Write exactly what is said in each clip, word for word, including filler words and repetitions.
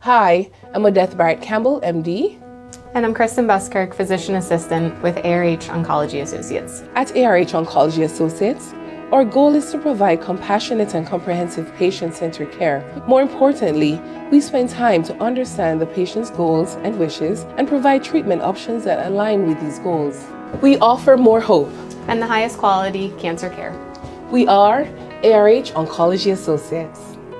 Hi, I'm Odette Barrett Campbell, M D. And I'm Kristen Buskirk, Physician Assistant with A R H Oncology Associates. At A R H Oncology Associates, our goal is to provide compassionate and comprehensive patient-centered care. More importantly, we spend time to understand the patient's goals and wishes and provide treatment options that align with these goals. We offer more hope And the highest quality cancer care. We are A R H Oncology Associates.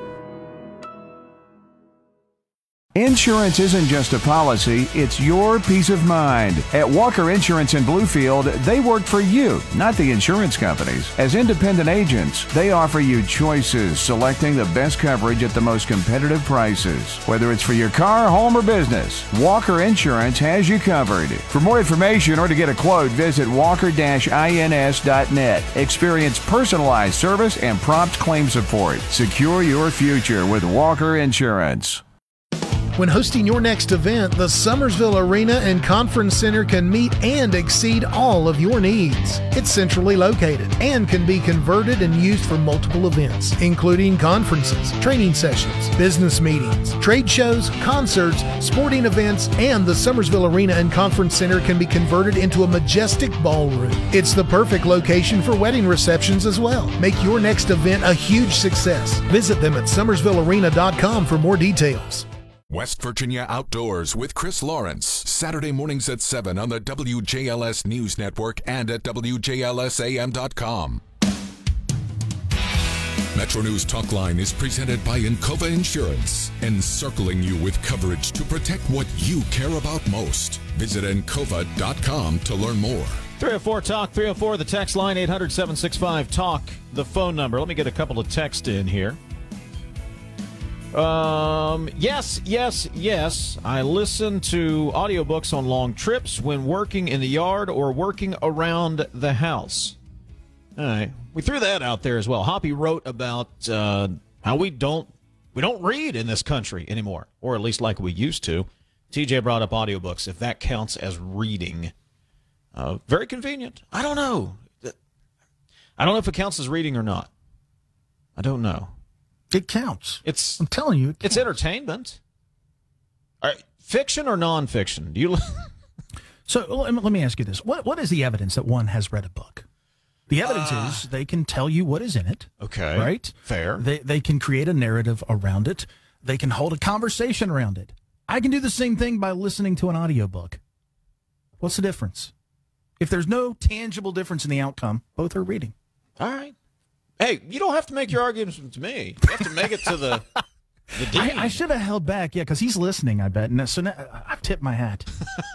Insurance isn't just a policy, it's your peace of mind. At Walker Insurance in Bluefield, they work for you, not the insurance companies. As independent agents, they offer you choices, selecting the best coverage at the most competitive prices. Whether it's for your car, home, or business, Walker Insurance has you covered. For more information or to get a quote, visit walker dash ins dot net. Experience personalized service and prompt claim support. Secure your future with Walker Insurance. When hosting your next event, the Summersville Arena and Conference Center can meet and exceed all of your needs. It's centrally located and can be converted and used for multiple events, including conferences, training sessions, business meetings, trade shows, concerts, sporting events, and the Summersville Arena and Conference Center can be converted into a majestic ballroom. It's the perfect location for wedding receptions as well. Make your next event a huge success. Visit them at summersville arena dot com for more details. West Virginia Outdoors with Chris Lawrence, Saturday mornings at seven on the W J L S News Network and at W J L S A M dot com. Metro News Talkline is presented by Encova Insurance, encircling you with coverage to protect what you care about most. Visit encova dot com to learn more. three oh four talk, three oh four, the text line, eight hundred, seven six five, talk, the phone number. Let me get a couple of texts in here. Um, yes, yes, yes. I listen to audiobooks on long trips when working in the yard or working around the house. All right. We threw that out there as well. Hoppy wrote about uh, how we don't we don't read in this country anymore, or at least like we used to. T J brought up audiobooks, if that counts as reading. Uh, very convenient. I don't know. I don't know if it counts as reading or not. I don't know. It counts. It's I'm telling you, it it's entertainment. All right, fiction or nonfiction? Do you? So let me, let me ask you this: what what is the evidence that one has read a book? The evidence Uh, is they can tell you what is in it. Okay, right? Fair. They they can create a narrative around it. They can hold a conversation around it. I can do the same thing by listening to an audiobook. What's the difference? If there's no tangible difference in the outcome, both are reading. All right. Hey, you don't have to make your arguments to me. You have to make it to the the dean. I, I should have held back, yeah, because he's listening, I bet. And so now, I've tipped my hat.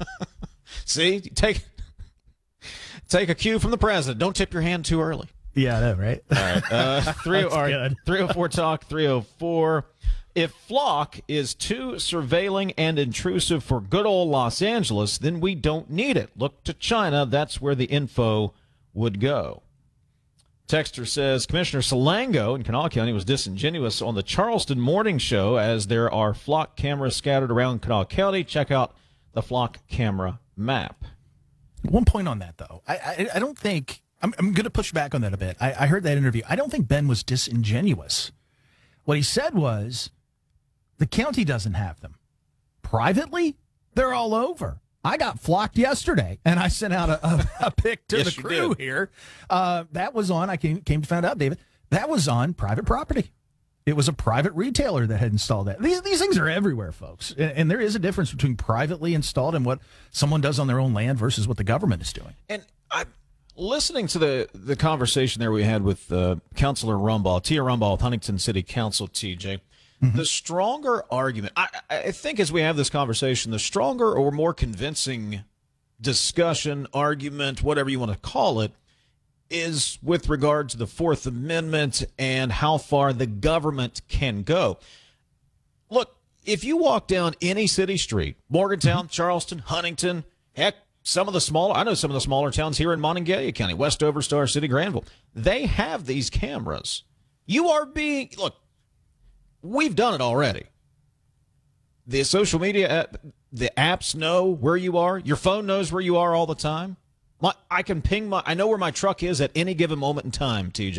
See, take take a cue from the president. Don't tip your hand too early. Yeah, I know, right? All right. Uh, three, all right. three oh four talk, three oh four. If Flock is too surveilling and intrusive for good old Los Angeles, then we don't need it. Look to China. That's where the info would go. Texter says, Commissioner Salango in Kanawha County was disingenuous on the Charleston Morning Show as there are flock cameras scattered around Kanawha County. Check out the flock camera map. One point on that, though. I I, I don't think, I'm, I'm going to push back on that a bit. I, I heard that interview. I don't think Ben was disingenuous. What he said was the county doesn't have them. Privately, they're all over. I got flocked yesterday, and I sent out a, a, a pic to Yes, the you crew did. here. Uh, that was on, I came, came to find out, David, that was on private property. It was a private retailer that had installed that. These these things are everywhere, folks. And, and there is a difference between privately installed and what someone does on their own land versus what the government is doing. And I, listening to the, the conversation there we had with uh, Councilor Rumbaugh, Tia Rumbaugh with Huntington City Council, T J, mm-hmm. the stronger argument, I, I think as we have this conversation, the stronger or more convincing discussion, argument, whatever you want to call it, is with regard to the Fourth Amendment and how far the government can go. Look, if you walk down any city street, Morgantown, mm-hmm. Charleston, Huntington, heck, some of the smaller, I know some of the smaller towns here in Monongalia County, Westover, Star City, Granville, they have these cameras. You are being, look, we've done it already. The social media, app, the apps know where you are. Your phone knows where you are all the time. My, I can ping my, I know where my truck is at any given moment in time, T J.